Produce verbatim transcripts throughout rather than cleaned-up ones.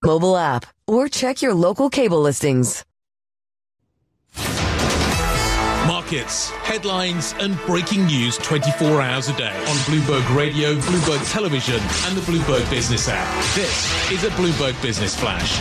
mobile app, or check your local cable listings. Markets, headlines and breaking news twenty-four hours a day on Bloomberg Radio, Bloomberg Television and the Bloomberg Business app. This is a Bloomberg Business Flash.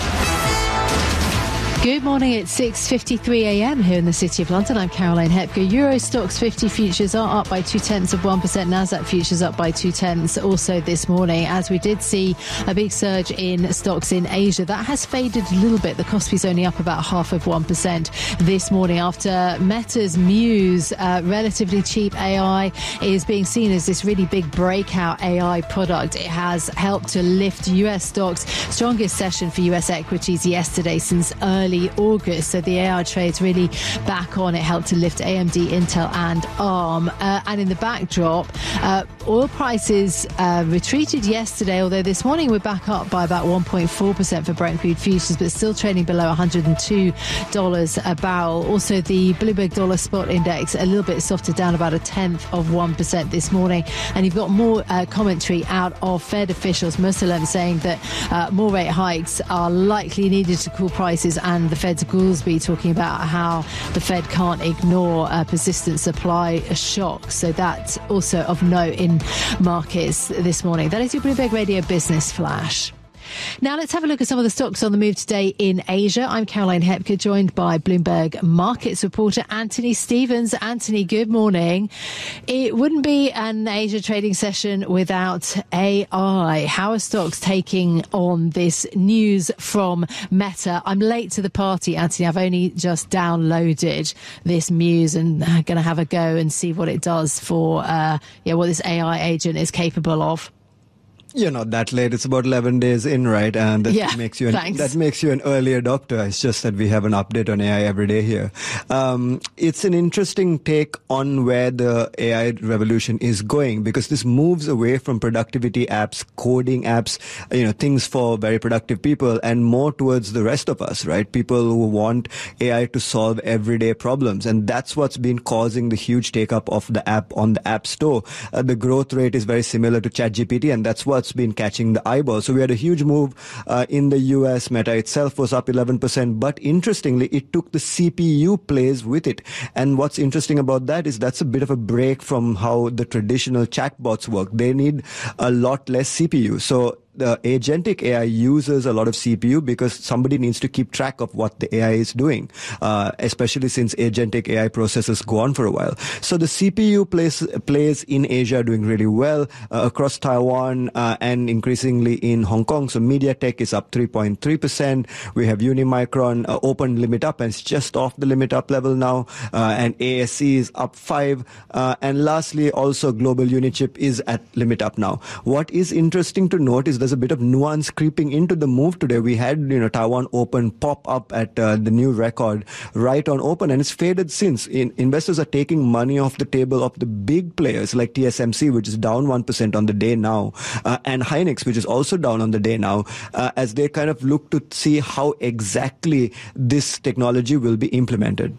Good morning, it's six fifty-three a m here in the City of London. I'm Caroline Hepker. Euro Stoxx fifty futures are up by two-tenths of one percent. Nasdaq futures up by two-tenths also this morning, as we did see a big surge in stocks in Asia. That has faded a little bit. The Kospi's only up about half of one percent this morning after Meta's Muse, uh, relatively cheap A I, is being seen as this really big breakout A I product. It has helped to lift U S stocks. Strongest session for U S equities yesterday since early August. So the A I trade's really back on. It helped to lift A M D, Intel and ARM. Uh, and in the backdrop, uh, oil prices uh, retreated yesterday, although this morning we're back up by about one point four percent for Brent crude futures, but still trading below one hundred two dollars a barrel. Also, the Bloomberg Dollar Spot Index a little bit softer, down about a tenth of one percent this morning. And you've got more uh, commentary out of Fed officials, most of them saying that uh, more rate hikes are likely needed to cool prices, and the Fed's Goolsbee talking about how the Fed can't ignore uh, persistent supply shocks. So that's also of note in markets this morning. That is your Bloomberg Radio Business Flash. Now let's have a look at some of the stocks on the move today in Asia. I'm Caroline Hepker, joined by Bloomberg Markets reporter Anthony Stevens. Anthony, good morning. It wouldn't be an Asia trading session without A I. How are stocks taking on this news from Meta? I'm late to the party, Anthony. I've only just downloaded this Muse and I'm going to have a go and see what it does for uh, yeah, what this A I agent is capable of. You're not that late. It's about eleven days in, right? And that yeah, makes you an, thanks. that makes you an early adopter. It's just that we have an update on A I every day here. Um, it's an interesting take on where the A I revolution is going, because this moves away from productivity apps, coding apps, you know, things for very productive people, and more towards the rest of us, right? People who want A I to solve everyday problems. And that's what's been causing the huge take up of the app on the App Store. Uh, the growth rate is very similar to ChatGPT, and that's what's been catching the eyeball. So we had a huge move uh, in the U S. Meta itself was up eleven percent, but interestingly, it took the C P U plays with it. And what's interesting about that is that's a bit of a break from how the traditional chatbots work. They need a lot less C P U. So the agentic A I uses a lot of C P U because somebody needs to keep track of what the A I is doing, uh, especially since agentic A I processes go on for a while. So the C P U plays, plays in Asia are doing really well uh, across Taiwan uh, and increasingly in Hong Kong. So MediaTek is up three point three percent. We have Unimicron uh, open limit up and it's just off the limit up level now. Uh, and A S C is up five. Uh, and lastly, also Global Unichip is at limit up now. What is interesting to note is that there's a bit of nuance creeping into the move today. We had, you know, Taiwan Open pop up at uh, the new record right on open, and it's faded since. In, investors are taking money off the table of the big players like T S M C, which is down one percent on the day now, uh, and Hynix, which is also down on the day now, uh, as they kind of look to see how exactly this technology will be implemented.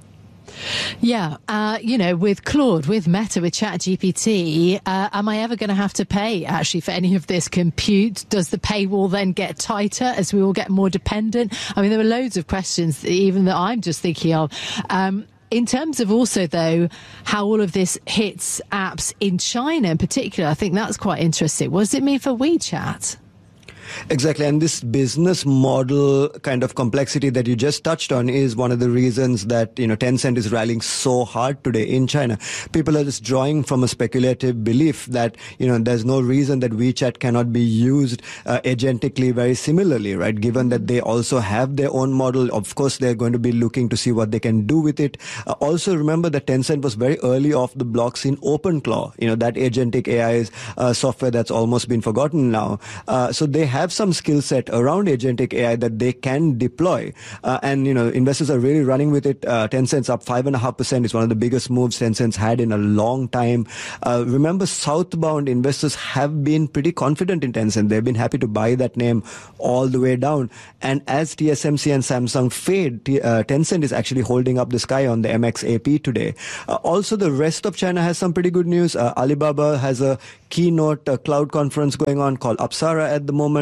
Yeah, uh, you know, with Claude, with Meta, with ChatGPT, uh, am I ever going to have to pay actually for any of this compute? Does the paywall then get tighter as we all get more dependent? I mean, there are loads of questions, even that I'm just thinking of. Um, In terms of also, though, how all of this hits apps in China in particular, I think that's quite interesting. What does it mean for WeChat? Exactly. And this business model kind of complexity that you just touched on is one of the reasons that, you know, Tencent is rallying so hard today in China. People are just drawing from a speculative belief that, you know, there's no reason that WeChat cannot be used uh, agentically very similarly, right? Given that they also have their own model. Of course, they're going to be looking to see what they can do with it. Uh, also, remember that Tencent was very early off the blocks in OpenClaw, you know, that agentic A I uh, software that's almost been forgotten now. Uh, so they have have some skill set around agentic A I that they can deploy. Uh, and, you know, investors are really running with it. Uh, Tencent's up five and a half percent. It's one of the biggest moves Tencent's had in a long time. Uh, remember, southbound investors have been pretty confident in Tencent. They've been happy to buy that name all the way down. And as T S M C and Samsung fade, T- uh, Tencent is actually holding up the sky on the M X A P today. Uh, also, the rest of China has some pretty good news. Uh, Alibaba has a keynote uh, cloud conference going on called Apsara at the moment.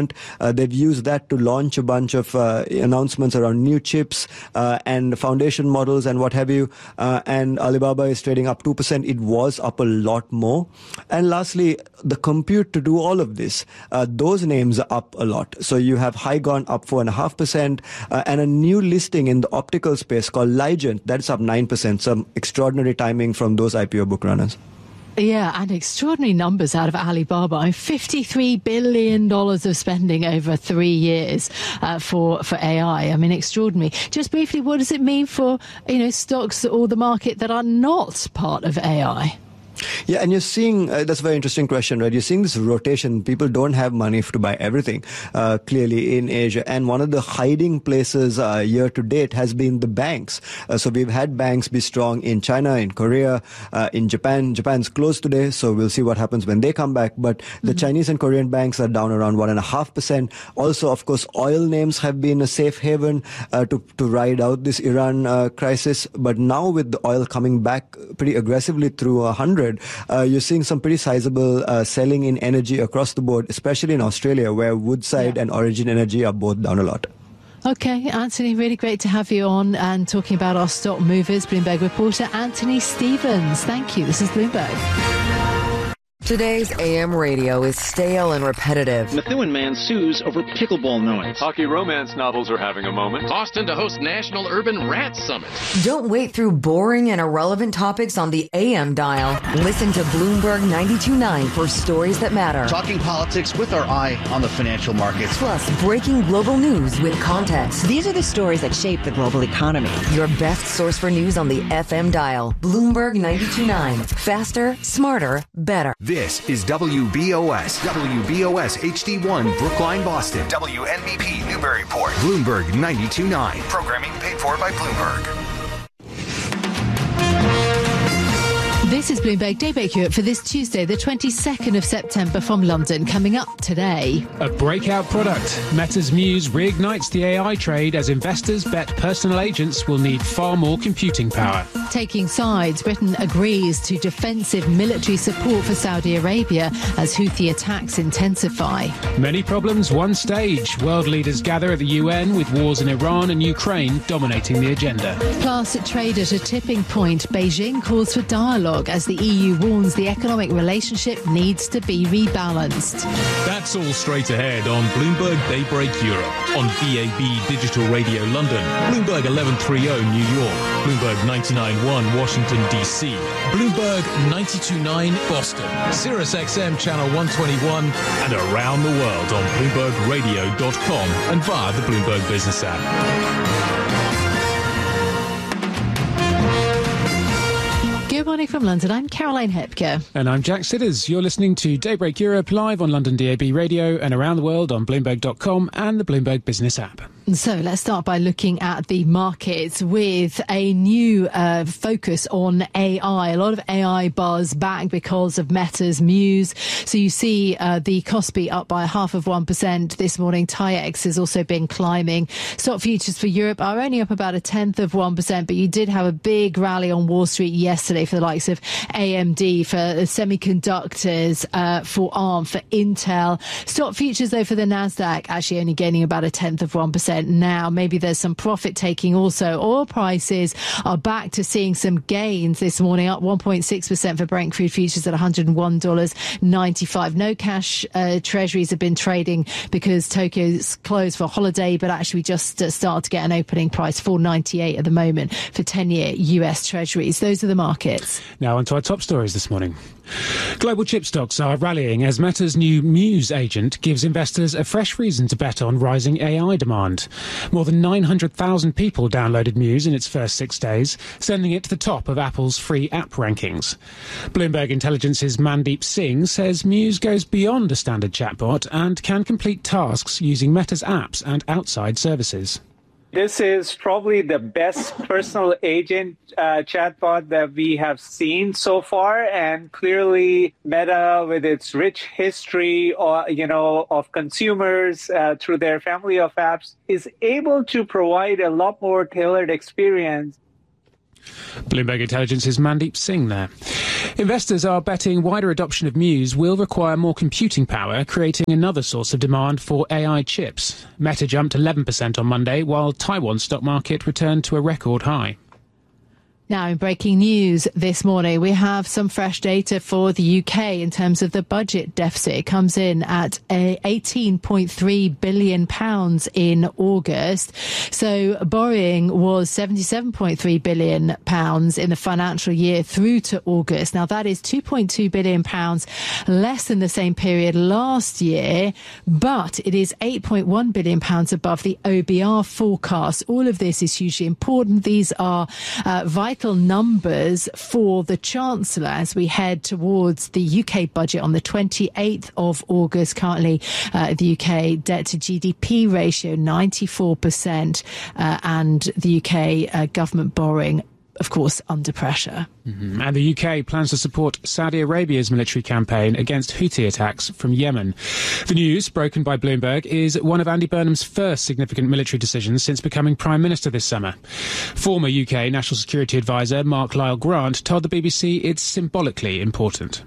front. Uh, they've used that to launch a bunch of uh, announcements around new chips uh, and foundation models and what have you. Uh, and Alibaba is trading up two percent. It was up a lot more. And lastly, the compute to do all of this, uh, those names are up a lot. So you have Hygon up four point five percent uh, and a new listing in the optical space called Ligent, that's up nine percent. Some extraordinary timing from those I P O book runners. Yeah, and extraordinary numbers out of Alibaba. fifty-three billion dollars of spending over three years uh, for for A I. I mean, extraordinary. Just briefly, what does it mean for, you know, stocks or the market that are not part of A I? Yeah, and you're seeing, uh, that's a very interesting question, right? You're seeing this rotation. People don't have money to buy everything, uh, clearly in Asia. And one of the hiding places uh, year to date has been the banks. Uh, so we've had banks be strong in China, in Korea, uh, in Japan. Japan's closed today, so we'll see what happens when they come back. But the mm-hmm. Chinese and Korean banks are down around one and a half percent. Also, of course, oil names have been a safe haven uh, to, to ride out this Iran uh, crisis. But now with the oil coming back pretty aggressively through one hundred, Uh, you're seeing some pretty sizable uh, selling in energy across the board, especially in Australia, where Woodside yeah. and Origin Energy are both down a lot. Okay, Anthony, really great to have you on and talking about our stock movers. Bloomberg reporter Anthony Stevens. Thank you. This is Bloomberg. Today's A M radio is stale and repetitive. Methuen man sues over pickleball noise. Hockey romance novels are having a moment. Austin to host National Urban Rat Summit. Don't wait through boring and irrelevant topics on the A M dial. Listen to Bloomberg ninety-two point nine for stories that matter. Talking politics with our eye on the financial markets. Plus, breaking global news with context. These are the stories that shape the global economy. Your best source for news on the F M dial. Bloomberg ninety-two point nine. Faster, smarter, better. This is W B O S, W B O S H D one, Brookline, Boston. W N B P, Newburyport. Bloomberg ninety-two point nine. Programming paid for by Bloomberg. This is Bloomberg Daybreak Europe for this Tuesday, the twenty-second of September from London. Coming up today. A breakout product. Meta's Muse reignites the A I trade as investors bet personal agents will need far more computing power. Taking sides, Britain agrees to defensive military support for Saudi Arabia as Houthi attacks intensify. Many problems, one stage. World leaders gather at the U N with wars in Iran and Ukraine dominating the agenda. Plus, trade at a tipping point. Beijing calls for dialogue as the E U warns the economic relationship needs to be rebalanced. That's all straight ahead on Bloomberg Daybreak Europe, on B A B Digital Radio London, Bloomberg eleven thirty New York, Bloomberg ninety-nine point one Washington, D C, Bloomberg ninety-two point nine Boston, Sirius X M Channel one twenty-one, and around the world on Bloomberg Radio dot com and via the Bloomberg Business app. Good morning from London. I'm Caroline Hepker. And I'm Jack Sidders. You're listening to Daybreak Europe live on London D A B Radio and around the world on Bloomberg dot com and the Bloomberg Business app. So let's start by looking at the markets with a new uh, focus on A I. A lot of A I buzz back because of Meta's Muse. So you see uh, the Kospi up by half of one percent this morning. TAIEX has also been climbing. Stock futures for Europe are only up about a tenth of one percent, but you did have a big rally on Wall Street yesterday for the likes of A M D, for semiconductors, uh, for ARM, for Intel. Stock futures, though, for the Nasdaq actually only gaining about a tenth of one percent now. Maybe there's some profit taking also. Oil prices are back to seeing some gains this morning, up one point six percent for Brent crude futures at one hundred one dollars ninety-five. No cash uh, treasuries have been trading because Tokyo's closed for holiday, but actually we just uh, started to get an opening price, four ninety-eight at the moment for ten-year U S treasuries. Those are the markets. Now on to our top stories this morning. Global chip stocks are rallying as Meta's new Muse agent gives investors a fresh reason to bet on rising A I demand. More than nine hundred thousand people downloaded Muse in its first six days, sending it to the top of Apple's free app rankings. Bloomberg Intelligence's Mandeep Singh says Muse goes beyond a standard chatbot and can complete tasks using Meta's apps and outside services. This is probably the best personal agent uh, chatbot that we have seen so far, and clearly Meta, with its rich history, or you know, of consumers uh, through their family of apps, is able to provide a lot more tailored experience. Bloomberg Intelligence's Mandeep Singh there. Investors are betting wider adoption of Muse will require more computing power, creating another source of demand for A I chips. Meta jumped eleven percent on Monday, while Taiwan's stock market returned to a record high. Now, in breaking news this morning, we have some fresh data for the U K in terms of the budget deficit. It comes in at eighteen point three billion pounds in August. So borrowing was seventy-seven point three billion pounds in the financial year through to August. Now, that is two point two billion pounds less than the same period last year, but it is eight point one billion pounds above the O B R forecast. All of this is hugely important. These are uh, vital numbers for the Chancellor as we head towards the U K budget on the twenty-eighth of August. Currently, uh, the U K debt to G D P ratio ninety-four percent uh, and the U K uh, government borrowing, of course, under pressure. Mm-hmm. And the U K plans to support Saudi Arabia's military campaign against Houthi attacks from Yemen. The news, broken by Bloomberg, is one of Andy Burnham's first significant military decisions since becoming Prime Minister this summer. Former U K National Security Advisor Mark Lyle Grant told the B B C it's symbolically important.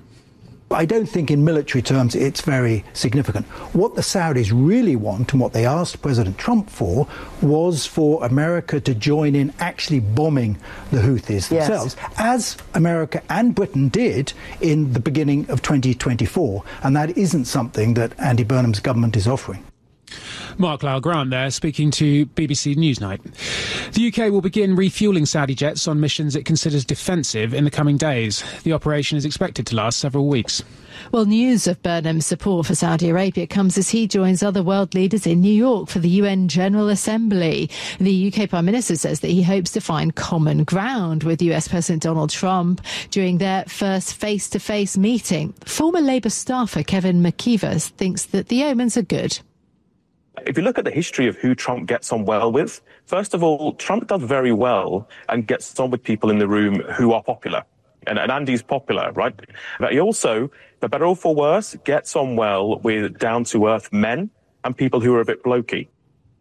I don't think in military terms it's very significant. What the Saudis really want and what they asked President Trump for was for America to join in actually bombing the Houthis yes. themselves, as America and Britain did in the beginning of twenty twenty-four. And that isn't something that Andy Burnham's government is offering. Mark Lyle Grant there, speaking to B B C Newsnight. The U K will begin refuelling Saudi jets on missions it considers defensive in the coming days. The operation is expected to last several weeks. Well, news of Burnham's support for Saudi Arabia comes as he joins other world leaders in New York for the U N General Assembly. The U K Prime Minister says that he hopes to find common ground with U S President Donald Trump during their first face-to-face meeting. Former Labour staffer Kevin McKeever thinks that the omens are good. If you look at the history of who Trump gets on well with, first of all, Trump does very well and gets on with people in the room who are popular. And, and Andy's popular, right? But he also, for better or for worse, gets on well with down-to-earth men and people who are a bit blokey.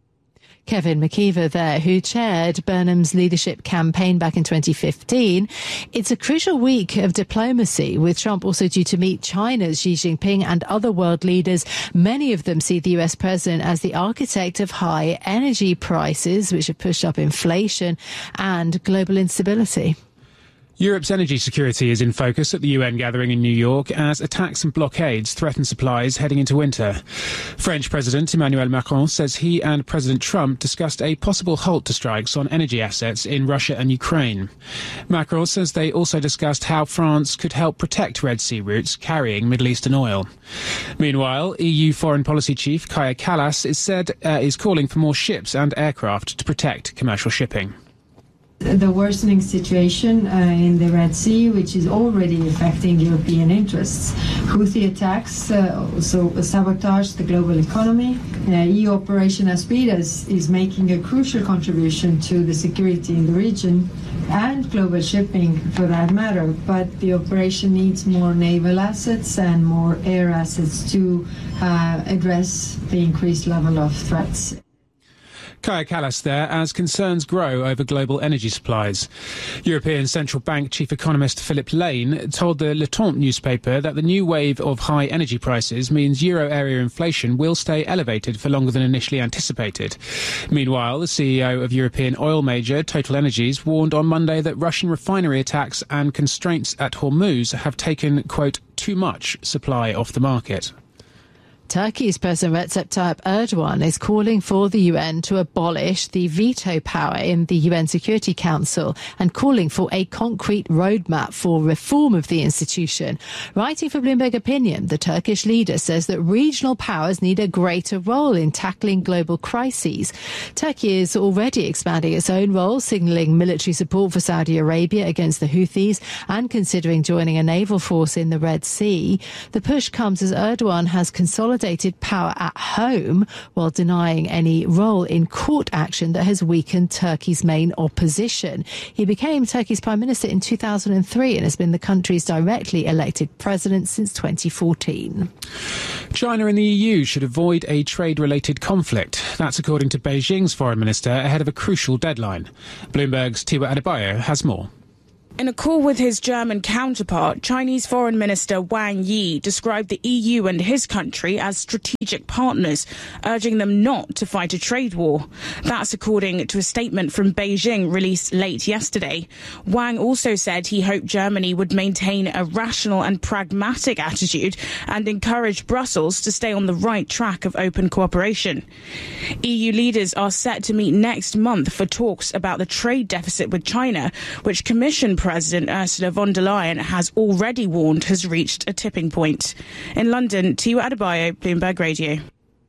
Kevin McKeever there, who chaired Burnham's leadership campaign back in twenty fifteen. It's a crucial week of diplomacy, with Trump also due to meet China's Xi Jinping and other world leaders. Many of them see the U S president as the architect of high energy prices, which have pushed up inflation and global instability. Europe's energy security is in focus at the U N gathering in New York as attacks and blockades threaten supplies heading into winter. French President Emmanuel Macron says he and President Trump discussed a possible halt to strikes on energy assets in Russia and Ukraine. Macron says they also discussed how France could help protect Red Sea routes carrying Middle Eastern oil. Meanwhile, E U Foreign Policy Chief Kaja Kallas is said uh, is calling for more ships and aircraft to protect commercial shipping. The worsening situation uh, in the Red Sea, which is already affecting European interests. Houthi attacks uh, also sabotage the global economy. Uh, E U Operation Aspides is making a crucial contribution to the security in the region and global shipping for that matter. But the operation needs more naval assets and more air assets to uh, address the increased level of threats. Kaja Kallas there as concerns grow over global energy supplies. European Central Bank Chief Economist Philip Lane told the Le Temps newspaper that the new wave of high energy prices means euro area inflation will stay elevated for longer than initially anticipated. Meanwhile, the C E O of European oil major Total Energies warned on Monday that Russian refinery attacks and constraints at Hormuz have taken, quote, too much supply off the market. Turkey's President Recep Tayyip Erdogan is calling for the U N to abolish the veto power in the U N Security Council and calling for a concrete roadmap for reform of the institution. Writing for Bloomberg Opinion, the Turkish leader says that regional powers need a greater role in tackling global crises. Turkey is already expanding its own role, signalling military support for Saudi Arabia against the Houthis and considering joining a naval force in the Red Sea. The push comes as Erdogan has consolidated consolidated power at home while denying any role in court action that has weakened Turkey's main opposition. He became Turkey's prime minister in two thousand three and has been the country's directly elected president since twenty fourteen. China and the E U should avoid a trade-related conflict. That's according to Beijing's foreign minister ahead of a crucial deadline. Bloomberg's Tiwa Adebayo has more. In a call with his German counterpart, Chinese Foreign Minister Wang Yi described the E U and his country as strategic partners, urging them not to fight a trade war. That's according to a statement from Beijing released late yesterday. Wang also said he hoped Germany would maintain a rational and pragmatic attitude and encourage Brussels to stay on the right track of open cooperation. E U leaders are set to meet next month for talks about the trade deficit with China, which Commission President Ursula von der Leyen has already warned has reached a tipping point. In London, Tiwa Adebayo, Bloomberg Radio.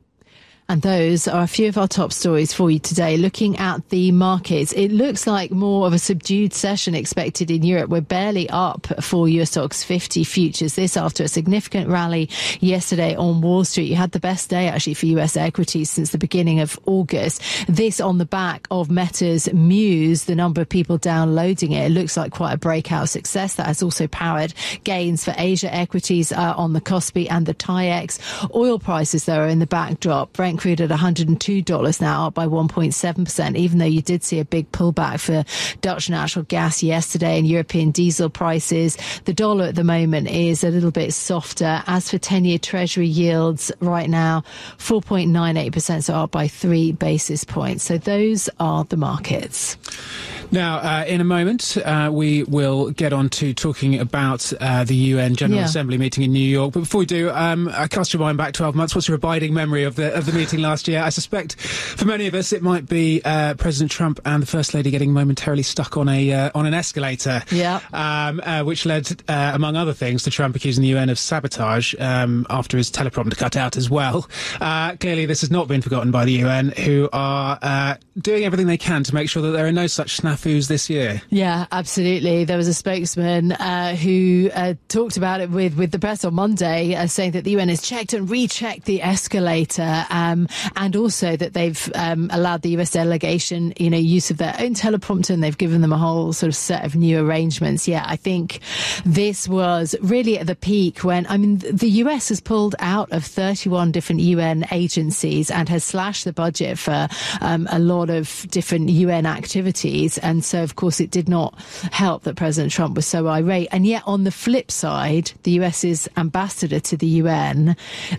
And those are a few of our top stories for you today. Looking at the markets, it looks like more of a subdued session expected in Europe. We're barely up for U S stocks fifty futures. This after a significant rally yesterday on Wall Street. You had the best day actually for U S equities since the beginning of August. This on the back of Meta's Muse, the number of people downloading it. It looks like quite a breakout success. That has also powered gains for Asia equities uh, on the Kospi and the TAIEX. Oil prices, though, are in the backdrop. Brent crude at one hundred two dollars now, up by one point seven percent, even though you did see a big pullback for Dutch natural gas yesterday and European diesel prices. The dollar at the moment is a little bit softer. As for ten-year Treasury yields right now, four point nine eight percent, so up by three basis points. So those are the markets. Now, uh, in a moment, uh, we will get on to talking about uh, the U N General Yeah. Assembly meeting in New York. But before we do, um, I cast your mind back twelve months. What's your abiding memory of the of the meeting last year? I suspect for many of us it might be uh, President Trump and the First Lady getting momentarily stuck on a uh, on an escalator. Yeah. Um, uh, which led, uh, among other things, to Trump accusing the U N of sabotage um, after his teleprompter cut out as well. Uh, clearly, this has not been forgotten by the U N, who are uh, doing everything they can to make sure that there are no such snafus this year. Yeah, absolutely. There was a spokesman uh, who uh, talked about it with, with the press on Monday, uh, saying that the U N has checked and rechecked the escalator, um, and also that they've um, allowed the U S delegation, you know, use of their own teleprompter, and they've given them a whole sort of set of new arrangements. Yeah, I think this was really at the peak when, I mean, the U S has pulled out of thirty-one different U N agencies and has slashed the budget for um, a lot of different U N activities. And so, of course, it did not help that President Trump was so irate. And yet, on the flip side, the US's ambassador to the U N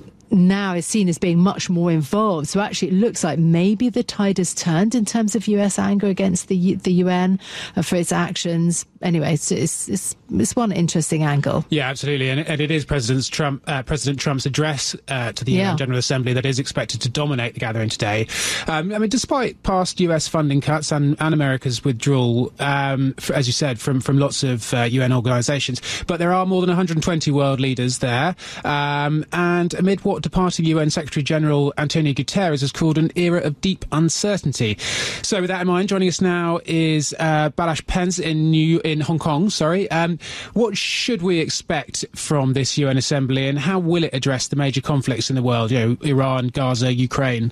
now is seen as being much more involved. So actually it looks like maybe the tide has turned in terms of U S anger against the U- the U N uh, for its actions. Anyway, it's, it's it's it's one interesting angle. Yeah, absolutely, and, and it is President Trump uh, President Trump's address uh, to the Yeah. U N General Assembly that is expected to dominate the gathering today. Um, I mean, despite past U S funding cuts and, and America's withdrawal, um, for, as you said, from from lots of uh, U N organisations, but there are more than one hundred twenty world leaders there, um, and amid what departing U N Secretary General Antonio Guterres has called an era of deep uncertainty. So, with that in mind, joining us now is uh, Balash Pence in New. in Hong Kong, sorry. Um, what should we expect from this U N Assembly, and how will it address the major conflicts in the world, you know, Iran, Gaza, Ukraine?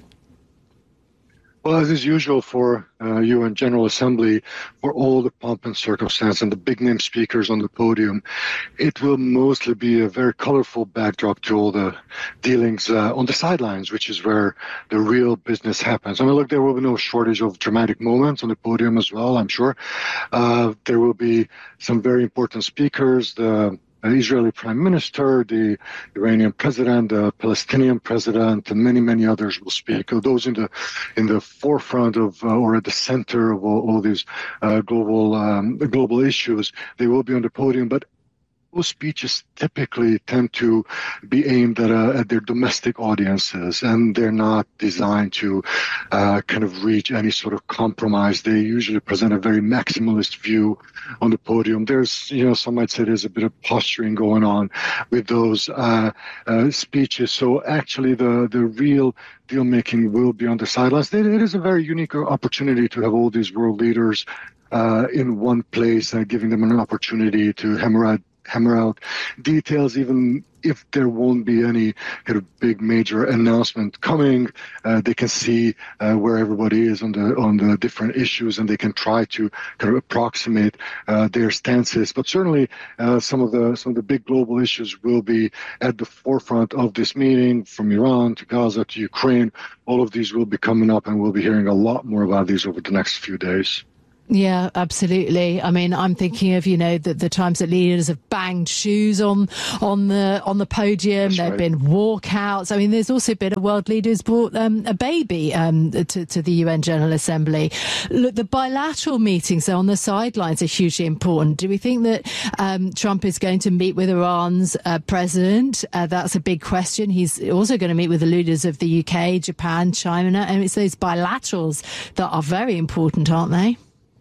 Well, as is usual for uh, U N General Assembly, for all the pomp and circumstance and the big-name speakers on the podium, it will mostly be a very colorful backdrop to all the dealings uh, on the sidelines, which is where the real business happens. I mean, look, there will be no shortage of dramatic moments on the podium as well, I'm sure. Uh, there will be some very important speakers, the The Israeli Prime Minister, the Iranian President, the Palestinian President, and many, many others will speak. Those in the in the forefront of uh, or at the center of all, all these uh, global um, global issues, they will be on the podium. But those speeches typically tend to be aimed at, uh, at their domestic audiences, and they're not designed to uh, kind of reach any sort of compromise. They usually present a very maximalist view on the podium. There's, you know, some might say there's a bit of posturing going on with those uh, uh, speeches. So actually the, the real deal making will be on the sidelines. It, it is a very unique opportunity to have all these world leaders uh, in one place, uh, giving them an opportunity to hammer out hammer out details, even if there won't be any kind of big major announcement coming, uh, they can see uh, where everybody is on the on the different issues, and they can try to kind of approximate uh, their stances. But certainly, uh, some of the some of the big global issues will be at the forefront of this meeting, from Iran to Gaza to Ukraine. All of these will be coming up, and we'll be hearing a lot more about these over the next few days. Yeah, absolutely. I mean, I'm thinking of, you know, the, the times that leaders have banged shoes on on the on the podium. There have right. been walkouts. I mean, there's also been a world leader who's brought um, a baby um, to, to the U N General Assembly. Look, the bilateral meetings on the sidelines are hugely important. Do we think that um, Trump is going to meet with Iran's uh, president? Uh, that's a big question. He's also going to meet with the leaders of the U K, Japan, China, and it's those bilaterals that are very important, aren't they?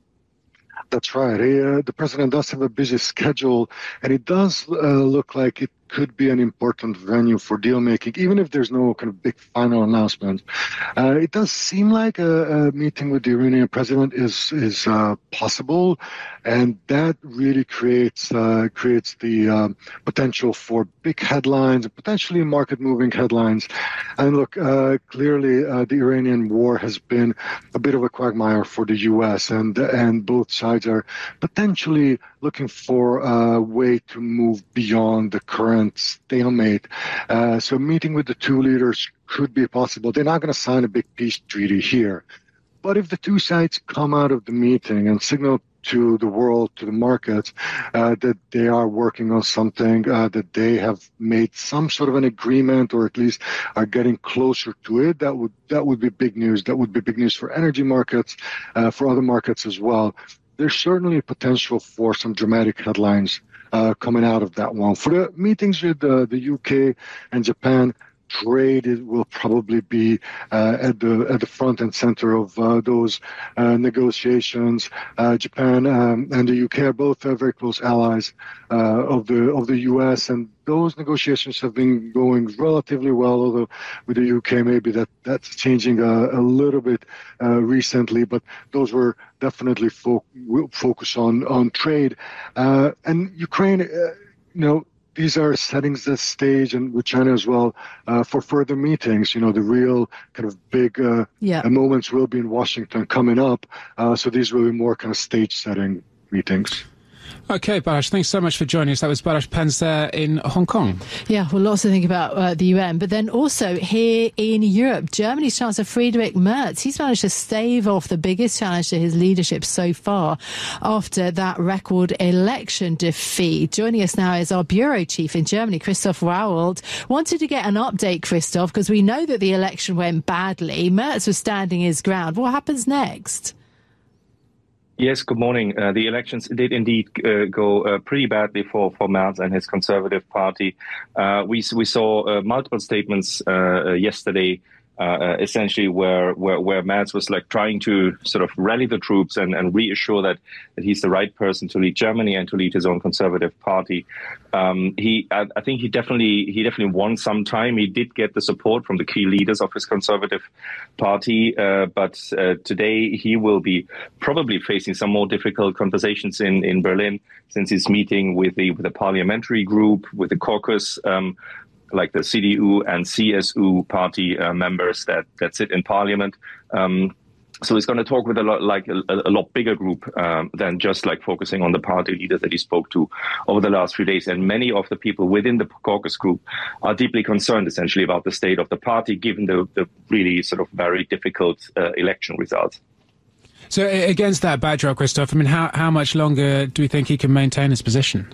That's right. He, uh, the president does have a busy schedule, and it does uh, look like it could be an important venue for deal making, even if there's no kind of big final announcement. Uh, it does seem like a, a meeting with the Iranian president is is uh, possible, and that really creates uh, creates the um, potential for big headlines and potentially market moving headlines. And look, uh, clearly uh, the Iranian war has been a bit of a quagmire for the U S, and and both sides are potentially looking for a way to move beyond the current stalemate. Uh, so meeting with the two leaders could be possible. They're not going to sign a big peace treaty here. But if the two sides come out of the meeting and signal to the world, to the markets, uh, that they are working on something, uh, that they have made some sort of an agreement, or at least are getting closer to it, that would that would be big news. That would be big news for energy markets, uh, for other markets as well. There's certainly potential for some dramatic headlines uh, coming out of that one. For the meetings with uh, the U K and Japan, trade it will probably be uh, at the at the front and center of uh, those uh, negotiations. Uh, Japan um, and the U K are both uh, very close allies uh, of the of the U S, and those negotiations have been going relatively well. Although with the U K, maybe that that's changing a, a little bit uh, recently, but those were definitely fo- focus on on trade uh, and Ukraine. Uh, you know. These are settings the stage, and with China as well, uh, for further meetings. You know, the real kind of big uh, yeah. moments will be in Washington coming up. Uh, so these will be more kind of stage-setting meetings. OK, Balázs, thanks so much for joining us. That was Balázs Pence there in Hong Kong. Yeah, well, lots to think about uh, the U N. But then also here in Europe, Germany's Chancellor Friedrich Merz, he's managed to stave off the biggest challenge to his leadership so far after that record election defeat. Joining us now is our bureau chief in Germany, Christoph Rauwald. Wanted to get an update, Christoph, because we know that the election went badly. Merz was standing his ground. What happens next? Yes, good morning. Uh, the elections did indeed uh, go uh, pretty badly for, for Merz and his Conservative Party. Uh, we we saw uh, multiple statements uh, yesterday, uh, essentially where, where where Merz was like trying to sort of rally the troops and, and reassure that, that he's the right person to lead Germany and to lead his own Conservative Party. Um, he, I, I think he definitely he definitely won some time. He did get the support from the key leaders of his Conservative Party, uh, but uh, today he will be probably facing some more difficult conversations in, in Berlin, since he's meeting with the with the parliamentary group, with the caucus, um, like the C D U and C S U party uh, members that that sit in parliament. Um, So he's going to talk with a lot, like a, a lot bigger group um, than just like focusing on the party leaders that he spoke to over the last few days. And many of the people within the caucus group are deeply concerned, essentially, about the state of the party, given the, the really sort of very difficult uh, election results. So against that backdrop, Christoph, I mean, how how much longer do we think he can maintain his position?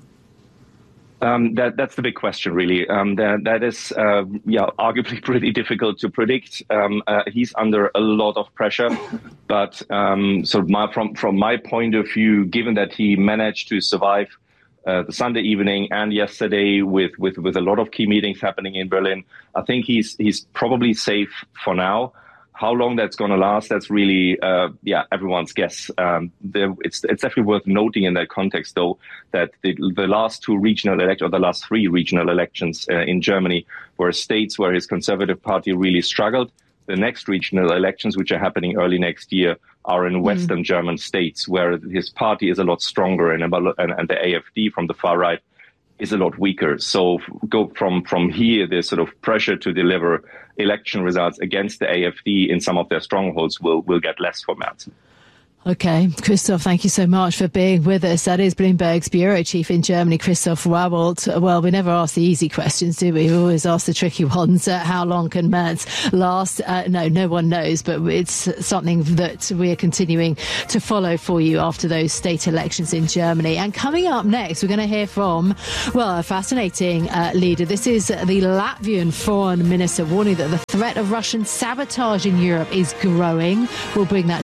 Um, that, that's the big question, really. Um, that, that is, uh, yeah, arguably pretty difficult to predict. Um, uh, he's under a lot of pressure, but um, so my, from from my point of view, given that he managed to survive uh, the Sunday evening and yesterday with, with, with a lot of key meetings happening in Berlin, I think he's he's probably safe for now. How long that's going to last, that's really, uh, yeah, everyone's guess. Um, there, it's, it's definitely worth noting in that context, though, that the, the last two regional elections, or the last three regional elections uh, in Germany were states where his Conservative Party really struggled. The next regional elections, which are happening early next year, are in Western mm. German states where his party is a lot stronger, and, and, and the A F D from the far right is a lot weaker. So go from, from here, the sort of pressure to deliver election results against the A F D in some of their strongholds will, will get less for Merz. OK, Christoph, thank you so much for being with us. That is Bloomberg's bureau chief in Germany, Christoph Rabold. Well, we never ask the easy questions, do we? We always ask the tricky ones. Uh, how long can Merz last? Uh, no, no one knows, but it's something that we are continuing to follow for you after those state elections in Germany. And coming up next, we're going to hear from, well, a fascinating uh, leader. This is the Latvian foreign minister warning that the threat of Russian sabotage in Europe is growing. We'll bring that